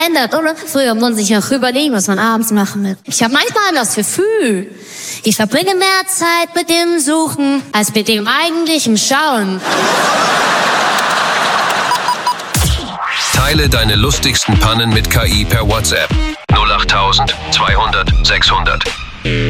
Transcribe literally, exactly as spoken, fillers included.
ändert, oder? Früher muss ich noch überlegen, was man abends machen will. Ich habe manchmal das Gefühl, ich verbringe mehr Zeit mit dem Suchen, als mit dem eigentlichen Schauen. Teile deine lustigsten Pannen mit K I per WhatsApp. null acht zweihundert sechshundert.